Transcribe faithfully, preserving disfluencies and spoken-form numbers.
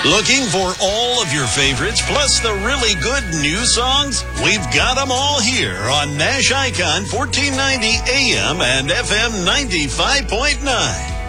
Looking for all of your favorites, plus the really good new songs? We've got them all here on Nash Icon fourteen ninety A M and F M ninety-five point nine.